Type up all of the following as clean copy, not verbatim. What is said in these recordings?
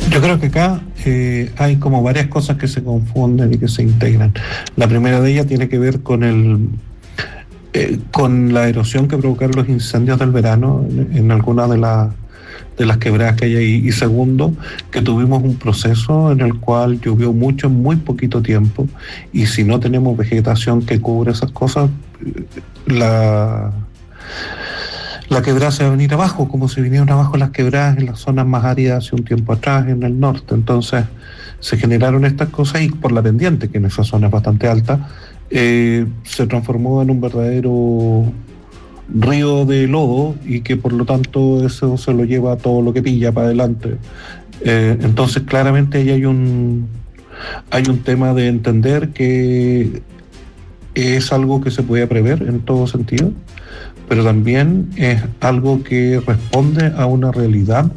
Yo creo que acá hay como varias cosas que se confunden y que se integran. La primera de ellas tiene que ver con con la erosión que provocaron los incendios del verano en algunas de las quebradas que hay ahí. Y segundo, que tuvimos un proceso en el cual llovió mucho en muy poquito tiempo, y si no tenemos vegetación que cubre esas cosas, la quebrada se va a venir abajo, como si vinieran abajo las quebradas en las zonas más áridas hace un tiempo atrás, en el norte. Entonces se generaron estas cosas, y por la pendiente, que en esa zona es bastante alta, se transformó en un verdadero río de lodo, y que por lo tanto eso se lo lleva todo lo que pilla para adelante. Entonces claramente ahí hay un tema de entender que es algo que se puede prever en todo sentido, pero también es algo que responde a una realidad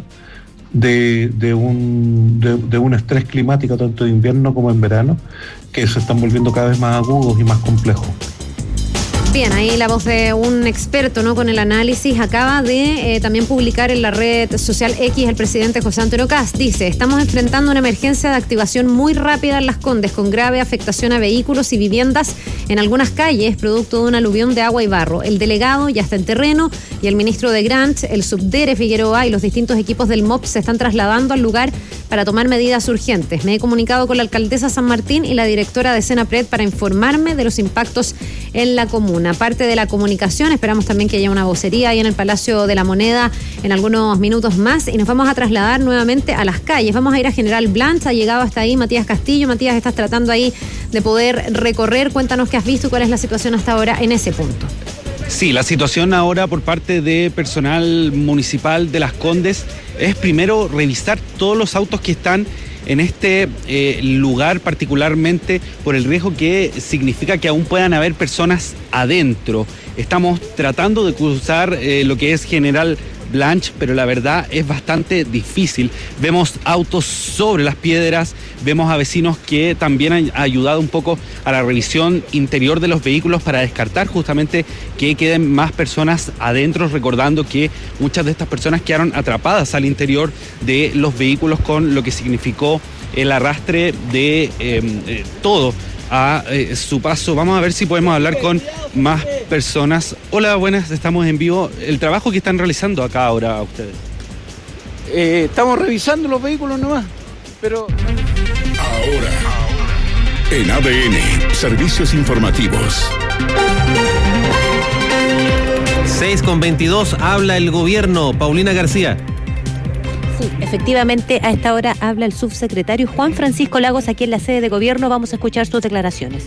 de un estrés climático, tanto de invierno como en verano, que se están volviendo cada vez más agudos y más complejos. Bien, ahí la voz de un experto, ¿no? Con el análisis. Acaba de también publicar en la red social X el presidente José Antonio Kast. Dice: estamos enfrentando una emergencia de activación muy rápida en Las Condes, con grave afectación a vehículos y viviendas en algunas calles, producto de un aluvión de agua y barro. El delegado ya está en terreno, y el ministro de Grant, el subdere Figueroa y los distintos equipos del MOP se están trasladando al lugar para tomar medidas urgentes. Me he comunicado con la alcaldesa San Martín y la directora de Senapred para informarme de los impactos en la comuna. Parte de la comunicación, esperamos también que haya una vocería ahí en el Palacio de la Moneda en algunos minutos más, y nos vamos a trasladar nuevamente a las calles. Vamos a ir a General Blanch. Ha llegado hasta ahí Matías Castillo. Matías, estás tratando ahí de poder recorrer. Cuéntanos qué has visto y cuál es la situación hasta ahora en ese punto. Sí, la situación ahora por parte de personal municipal de Las Condes es primero revisar todos los autos que están en este lugar, particularmente por el riesgo que significa que aún puedan haber personas adentro. Estamos tratando de cruzar lo que es General Blanch, pero la verdad es bastante difícil. Vemos autos sobre las piedras, vemos a vecinos que también han ayudado un poco a la revisión interior de los vehículos para descartar justamente que queden más personas adentro, recordando que muchas de estas personas quedaron atrapadas al interior de los vehículos, con lo que significó el arrastre de todo a su paso. Vamos a ver si podemos hablar con más personas. Hola, buenas, estamos en vivo. El trabajo que están realizando acá ahora ustedes. Estamos revisando los vehículos nomás, pero... Ahora, en ADN, servicios informativos. 6:22, habla el gobierno. Paulina García. Sí, efectivamente, a esta hora habla el subsecretario Juan Francisco Lagos aquí en la sede de gobierno. Vamos a escuchar sus declaraciones.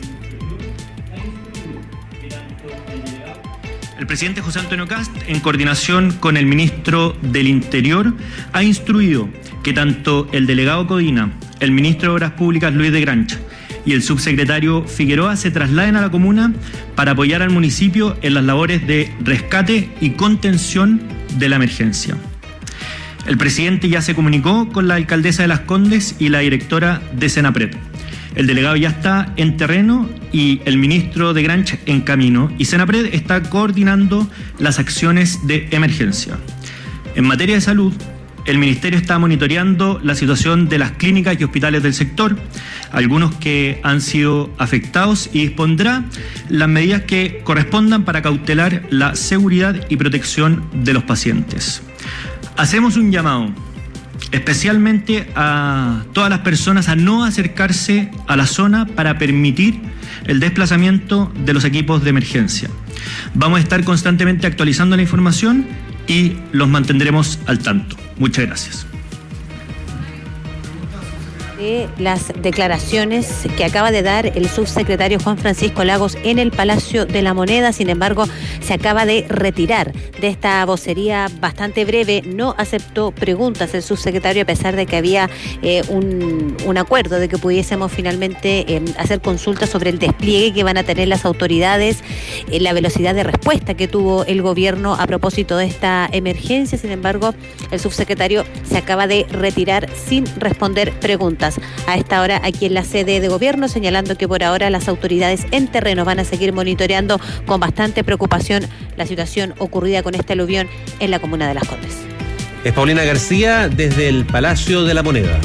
El presidente José Antonio Kast, en coordinación con el ministro del Interior, ha instruido que tanto el delegado Codina, el ministro de Obras Públicas Luis de Granch y el subsecretario Figueroa se trasladen a la comuna para apoyar al municipio en las labores de rescate y contención de la emergencia. El presidente ya se comunicó con la alcaldesa de Las Condes y la directora de Senapred. El delegado ya está en terreno y el ministro de Granch en camino, y Senapred está coordinando las acciones de emergencia. En materia de salud, el ministerio está monitoreando la situación de las clínicas y hospitales del sector, algunos que han sido afectados, y dispondrá las medidas que correspondan para cautelar la seguridad y protección de los pacientes. Hacemos un llamado especialmente a todas las personas a no acercarse a la zona para permitir el desplazamiento de los equipos de emergencia. Vamos a estar constantemente actualizando la información y los mantendremos al tanto. Muchas gracias. De las declaraciones que acaba de dar el subsecretario Juan Francisco Lagos en el Palacio de la Moneda. Sin embargo, se acaba de retirar de esta vocería bastante breve. No aceptó preguntas el subsecretario, a pesar de que había un acuerdo de que pudiésemos finalmente hacer consultas sobre el despliegue que van a tener las autoridades, la velocidad de respuesta que tuvo el gobierno a propósito de esta emergencia. Sin embargo, el subsecretario se acaba de retirar sin responder preguntas. A esta hora aquí en la sede de gobierno, señalando que por ahora las autoridades en terreno van a seguir monitoreando con bastante preocupación la situación ocurrida con este aluvión en la comuna de Las Condes. Es Paulina García desde el Palacio de la Moneda.